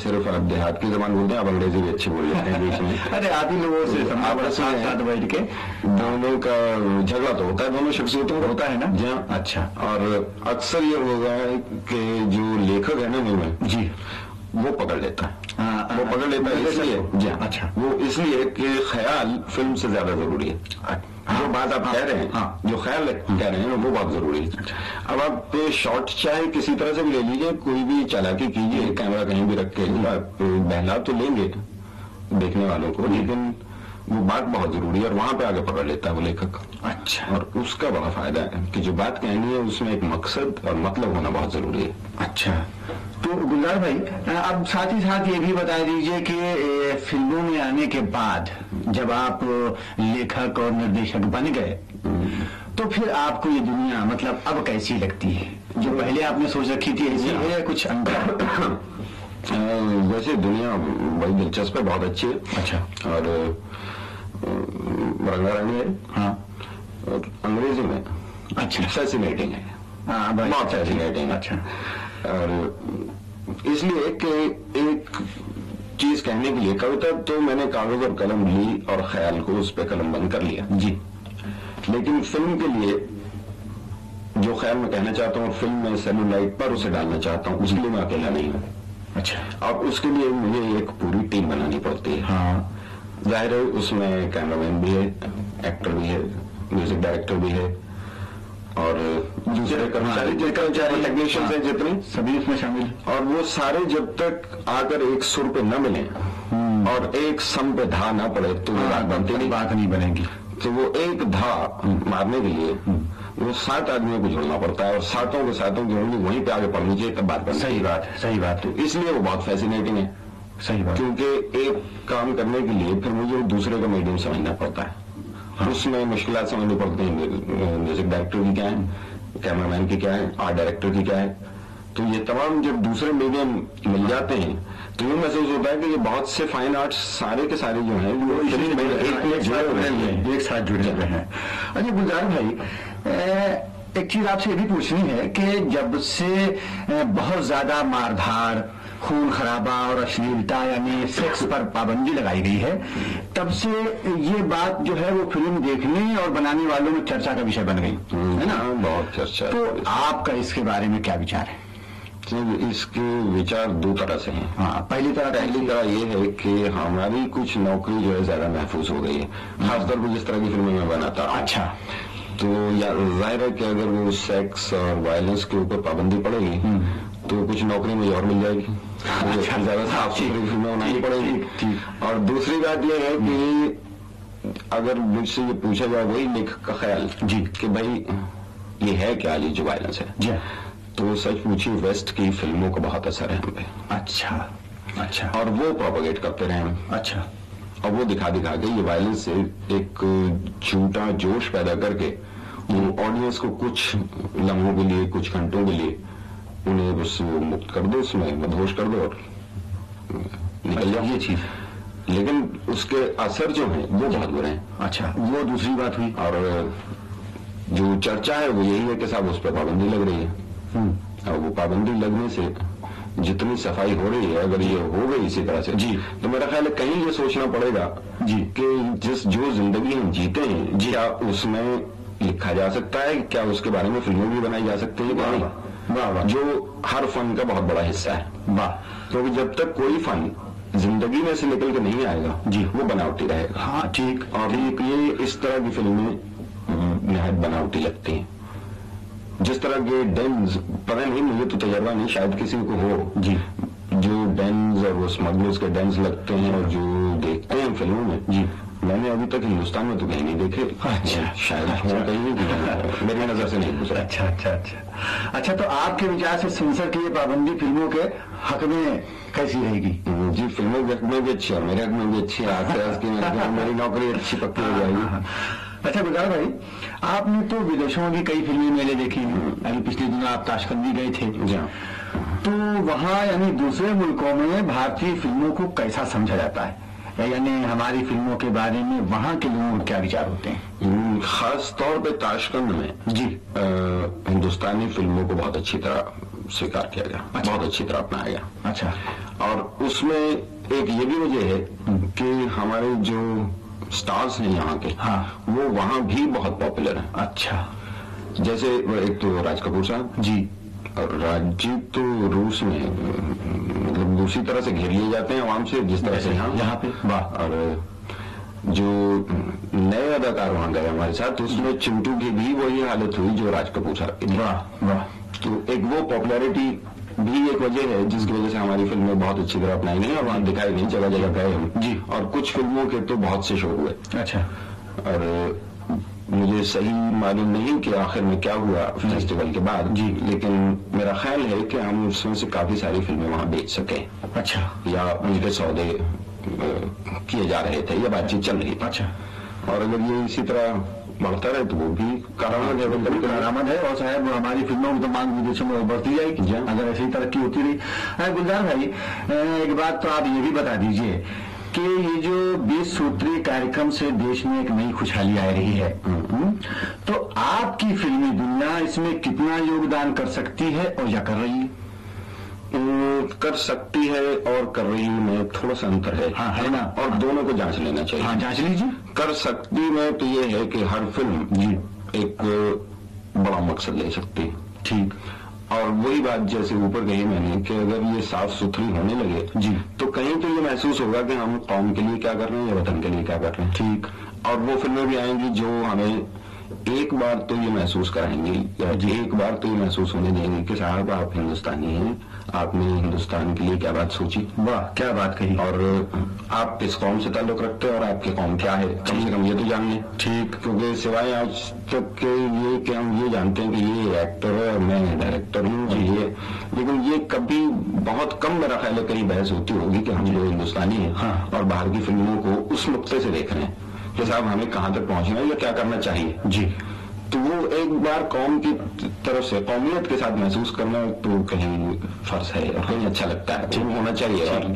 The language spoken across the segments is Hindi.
सिर्फ आप देहात की जबान बोलते हैं, आप अंग्रेजी भी अच्छी बोल लेते हैं बीच में। अरे आप ही लोगों से साथ बैठ के दोनों का झगड़ा तो होता है, दोनों शख्सियतों का होता है ना जी। अच्छा। और अक्सर ये होगा है कि जो लेखक है ना में जी वो पकड़ लेता है, वो पकड़ लेता है इसलिए जी। अच्छा, वो इसलिए कि ख्याल फिल्म से ज्यादा जरूरी है। जो बात आप कह रहे हैं, जो ख्याल कह रहे हैं वो बहुत जरूरी है। अब आप शॉर्ट चाहे किसी तरह से भी ले लीजिए, कोई भी चालाकी कीजिए, कैमरा कहीं भी रख के बहला तो लेंगे देखने वालों को, लेकिन वो बात बहुत जरूरी है और वहां पे आगे पकड़ लेता है वो लेखक। अच्छा। और उसका बड़ा फायदा है कि जो बात कहनी है उसमें एक मकसद और मतलब होना बहुत जरूरी है। अच्छा, तो गुलजार भाई अब साथ ही साथ ये भी बता दीजिए कि फिल्मों में आने के बाद जब आप लेखक और निर्देशक बन गए तो फिर आपको ये दुनिया मतलब अब कैसी लगती है? जो पहले आपने सोच रखी थी ऐसी है या कुछ अंतर? वैसे दुनिया बड़ी दिलचस्प है, बहुत अच्छी है। अच्छा। और रंगारंग है। हाँ। और अंग्रेजी में अच्छा फैसिनेटिंग है। हाँ, बहुत फैसिनेटिंग। अच्छा। और इसलिए कि एक चीज कहने के लिए कविता तो मैंने कागज और कलम ली और ख्याल को उस पर कलम बंद कर लिया जी, लेकिन फिल्म के लिए जो ख्याल मैं कहना चाहता हूँ फिल्म में सेलुलाइट पर उसे डालना चाहता हूँ, उसके लिए मैं अकेला नहीं हूँ। अच्छा। अब उसके लिए मुझे एक पूरी टीम बनानी पड़ती है। हाँ, जाहिर है उसमें कैमरामैन भी है, एक्टर भी है, म्यूजिक डायरेक्टर भी है और दूसरे कर्मचारी टेक्नीशियंस हैं जितने सभी उसमें शामिल। और वो सारे जब तक आकर एक सुर पे न मिले और एक सम पे धा ना पड़े तो वो बात बनती नहीं, बात नहीं बनेगी। तो वो एक धा मारने के लिए वो 7 आदमियों को जोड़ना पड़ता है और सातों के सातों की उंगली वहीं पे आगे पड़नी चाहिए तब बात बनती है। सही बात है, सही बात। तो इसलिए वो बहुत फैसिनेटिंग है। सही बात। क्योंकि एक काम करने के लिए फिर मुझे दूसरे का मीडियम समझना पड़ता है। हाँ। उसमें मुश्किलात समझनी पड़ती है, म्यूजिक डायरेक्टर की क्या है, कैमरामैन की क्या है, आर्ट डायरेक्टर की क्या है। तो ये तमाम जब दूसरे मीडियम मिल जाते हैं तो ये महसूस होता है कि ये बहुत से फाइन आर्ट्स सारे के सारे जो हैं वो एक साथ जुड़े हुए हैं। अच्छा गुलजार भाई, एक चीज आपसे ये भी पूछनी है कि जब से बहुत ज्यादा मारधार, खून खराबा और अश्लीलता यानी सेक्स पर पाबंदी लगाई गई है, तब से ये बात जो है वो फिल्म देखने और बनाने वालों में चर्चा का विषय बन गई है ना? बहुत चर्चा। तो आपका इसके बारे में क्या विचार है? इसके विचार दो तरह से हैं। हाँ, पहली तरह ये है कि हमारी कुछ नौकरी जो है ज्यादा महफूज हो गई है, खासतौर पर जिस तरह की फिल्में मैं बनाता हूं। अच्छा। तो जाहिर है कि अगर वो सेक्स और वायलेंस के ऊपर पाबंदी पड़ेगी तो कुछ नौकरी मुझे और मिल जाएगी। अच्छा, ज्यादा साफ सुथरी फिल्में बनानी पड़ेगी। और दूसरी बात यह है कि अगर मुझसे ये पूछा जाए वही लेखक का ख्याल जी कि भाई ये है क्या ये जो वायलेंस है जी, तो सच पूछिए वेस्ट की फिल्मों का बहुत असर है हम पे। अच्छा अच्छा। और वो प्रोपेगेट करते रहे हम। अच्छा। और वो दिखा के ये वायलेंस से एक झूठा जोश पैदा करके वो ऑडियंस को कुछ लम्हों के लिए, कुछ घंटों के लिए उन्हें बस मुक्त कर दो, उसमें मदहोश कर दो और निकल जाओ। ये चीज, लेकिन उसके असर जो है वो बहुत बुरे हैं। अच्छा, वो दूसरी बात हुई। और जो चर्चा है वो यही है कि साहब उस पर पाबंदी लग रही है। और वो पाबंदी लगने से जितनी सफाई हो रही है अगर ये हो गई इसी तरह से जी, तो मेरा ख्याल है कहीं ये सोचना पड़ेगा जी कि जो जिंदगी हम जीते हैं जी, क्या उसमें लिखा जा सकता है, क्या उसके बारे में फिल्में भी बनाई जा सकती है? वाह, जो हर फन का बहुत बड़ा हिस्सा है। वाह। तो जब तक कोई फन जिंदगी में से निकल के नहीं आएगा जी, वो बनावटी रहेगा। हाँ ठीक। और ये इस तरह की फिल्में निहायत बनावटी लगती हैं। जिस तरह के डेंस, पता नहीं मुझे तो तजर्बा नहीं, शायद किसी को हो जी, जो डेंस और वो स्मगलर्स के डेंस लगते हैं और जो देखते हैं फिल्मों में जी, मैंने अभी तक हिंदुस्तान में तो कहीं नहीं देखे। अच्छा, शायद कहीं नहीं, मेरी नजर से नहीं गुजरा। अच्छा अच्छा अच्छा। अच्छा, तो आपके विचार से सेंसर की ये पाबंदी फिल्मों के हक में कैसी रहेगी? जी, फिल्मों के हक में भी अच्छी है, मेरे हक में भी अच्छी है। मेरी नौकरी अच्छी पक्की हो जाएगी। अच्छा गुलजार भाई, आपने तो विदेशों में भी कई फिल्मी मेले देखे हैं। अभी पिछले दिनों आप ताशकंद गए थे, तो वहाँ यानी दूसरे मुल्कों में भारतीय फिल्मों को कैसा समझा जाता है, यानी हमारी फिल्मों के बारे में वहाँ के लोगों के क्या विचार होते हैं? खास तौर पे ताशकंद में जी हिंदुस्तानी फिल्मों को बहुत अच्छी तरह स्वीकार किया गया। अच्छा। बहुत अच्छी तरह अपनाया गया। अच्छा। और उसमें एक ये भी वजह है कि हमारे जो स्टार्स हैं यहाँ के, हाँ, वो वहाँ भी बहुत पॉपुलर हैं। अच्छा। जैसे एक तो राज कपूर साहब जी, और राज जी तो रूस में मतलब दूसरी तरह से घेर लिए जाते हैं आवाम से, जिस तरह से यहाँ पे। वाह। और जो नए अदाकार वहां गए हमारे साथ, तो उसमें चिंटू की भी वही हालत हुई जो राज कपूर साहब की थी। वाह वाह। तो एक वो पॉपुलैरिटी भी एक वजह है जिसकी वजह से हमारी फिल्में बहुत अच्छी तरह अपनाई गई और वहां दिखाई गई, जगह जगह गए हम जी। और कुछ फिल्मों के तो बहुत से शो हुए। अच्छा। और मुझे सही मालूम नहीं कि आखिर में क्या हुआ फेस्टिवल के बाद जी, लेकिन मेरा ख्याल है कि हम उसमें से काफी सारी फिल्में वहां बेच सके। अच्छा। या उनके सौदे किए जा रहे थे या बातचीत चल रही थी। अच्छा। और अगर ये इसी तरह बढ़ता रहे तो वो भी कारामद है। बिल्कुल कारामद है। और साहब हमारी फिल्मों की तो मांग विदेशों में बढ़ती जाएगी अगर ऐसी तरक्की होती रही। गुलजार भाई, एक बात तो आप ये भी बता दीजिए कि ये जो 20 सूत्रीय कार्यक्रम से देश में एक नई खुशहाली आ रही है, तो आपकी फिल्मी दुनिया इसमें कितना योगदान कर सकती है और या कर रही है? कर सकती है और कर रही में थोड़ा सा अंतर है। हाँ, है ना। और दोनों को जांच लेना चाहिए। हाँ, जांच लीजिए। कर सकती में तो ये है कि हर फिल्म जी एक बड़ा मकसद ले सकती है। ठीक। और वही बात जैसे ऊपर कही मैंने कि अगर ये साफ सुथरी होने लगे जी, तो कहीं तो ये महसूस होगा कि हम कौम के लिए क्या कर रहे हैं या वतन के लिए क्या कर रहे हैं। ठीक। और वो फिल्में भी आएंगी जो हमें एक बार तो ये महसूस कराएंगी या एक बार तो ये महसूस होने देंगे कि साहब आप हिंदुस्तानी हैं, आपने हिंदुस्तान के लिए क्या बात सोची। वाह, क्या बात कही। और आप किस कौम से ताल्लुक रखते हैं और आपकी कौम क्या है, कम से कम ये तो जान लें। ठीक। क्योंकि सिवाय आज तक के ये कि हम ये जानते हैं कि ये एक्टर है और मैं डायरेक्टर हूँ और ये, लेकिन ये कभी बहुत कम मेरा ख्याल है कहीं बहस होती होगी कि हम लोग हिंदुस्तानी हैं। हाँ। और बाहर की फिल्मों को उस नुक्ते से देख रहे हैं कि साहब हमें कहां तक पहुंचना है या क्या करना चाहिए। जी। तो वो एक बार कौम की तरफ से कौमियत के साथ महसूस करना तो कहीं फर्ज है और कहीं अच्छा लगता है, वो होना चाहिए। और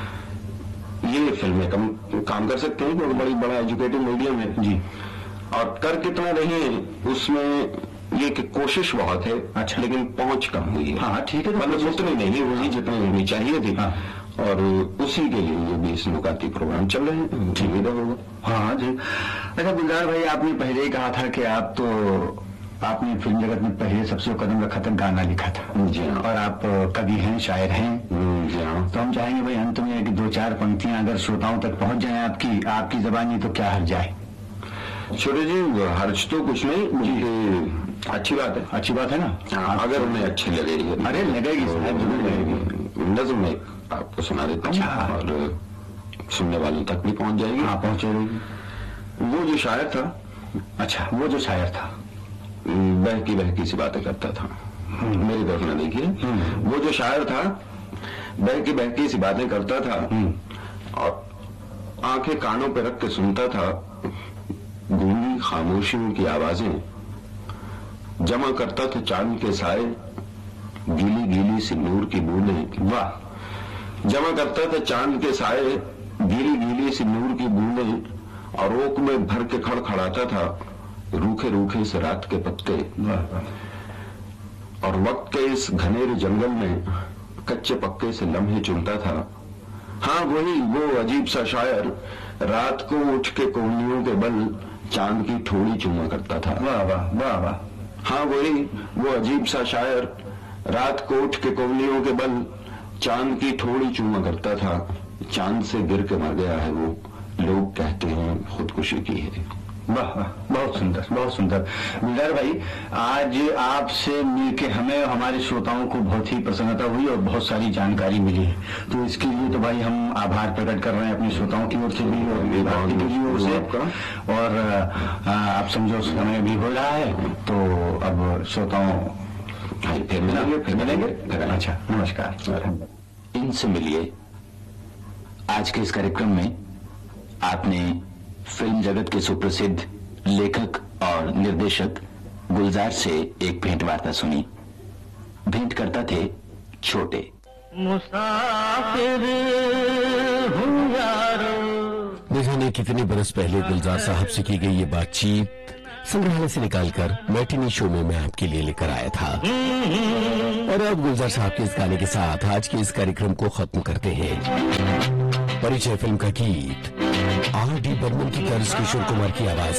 ये फिल्में कम काम कर सकते हैं क्योंकि बड़ी बड़ा एजुकेटिव मीडियम है। जी। और कर कितना रही है उसमें ये कि कोशिश बहुत है। अच्छा। लेकिन पहुंच कम हुई है। हाँ, ठीक है। मतलब उतनी नहीं हुई जितनी होनी चाहिए थी। हाँ। और उसी के लिए ये 20 नुकाती प्रोग्राम चल रहे हैं। ठीक है। हाँ जी। अच्छा गुलजार भाई, आपने पहले ही कहा था कि आपने फिल्म जगत में पहले सबसे कदम रखा था, गाना लिखा था। जी हाँ। और आप कवि हैं, शायर हैं। जी हाँ। तो हम चाहेंगे भाई अंत में कि 2-4 पंक्तियां अगर श्रोताओं तक पहुंच जाए आपकी जबानी, तो क्या हर्ज जाए। छोटे जी, हर्ज तो कुछ नहीं, मुझे अच्छी बात है। अच्छी बात है ना। हाँ, अगर उन्हें अच्छी लगेगी। अरे लगेगी साहब, जरूर लगेगी। नज़्म में आपको सुना देता हूँ। अच्छा। और सुनने वालों तक भी पहुंच जाएगी। हाँ, पहुंचेगी। वो जो शायर था, अच्छा, वो जो शायर था, बहकी बहकी सी बातें करता था। मेरी तरफ ना देखिए। वो जो शायर था बहकी बहकी सी बातें करता था और आंखें कानों पे रख के सुनता था गूंगी खामोशियों की आवाजें, जमा करता था चांद के साए गीली गीली सी नूर की बूंदें। वाह। जमा करता था चांद के साए गीली गीली सी नूर की बूंदें और ओक में भर के खड़खड़ाता था रूखे रूखे से रात के पत्ते। और वक्त के इस घनेरे जंगल में कच्चे पक्के से लम्हे चुनता था। हाँ, वही वो अजीब सा शायर रात को उठ के कोहनियों के बल चांद की ठोड़ी चूमा करता था। वाह वाह वाह वाह। हाँ, वही वो अजीब सा शायर रात को उठ के कोहनियों के बल चांद की ठोड़ी चूमा करता था। चांद से गिर के मर गया है वो, लोग कहते हैं खुदकुशी की है। वाह वाह, बहुत सुंदर, बहुत सुंदर। गुलजार भाई, आज आपसे मिलके हमें और हमारे श्रोताओं को बहुत ही प्रसन्नता हुई और बहुत सारी जानकारी मिली है। तो इसके लिए तो भाई हम आभार प्रकट कर रहे हैं अपने श्रोताओं की ओर से भी और भारती की ओर से। और आप समझो समय भी हो रहा है, तो अब श्रोताओं फिर मिलेंगे। अच्छा, नमस्कार। इनसे मिलिए। आज के इस कार्यक्रम में आपने फिल्म जगत के सुप्रसिद्ध लेखक और निर्देशक गुलजार से एक भेंट वार्ता सुनी। भेंट करता थे छोटे। मुसाफिर हूँ यारो। न जाने कितने बरस पहले गुलजार साहब से की गई ये बातचीत संग्रहालय से निकालकर मैटिनी शो में मैं आपके लिए लेकर आया था। और अब गुलजार साहब के इस गाने के साथ आज के इस कार्यक्रम को खत्म करते हैं। परिचय फिल्म का गीत R.D. बर्मन की कर्ज किशोर कुमार की आवाज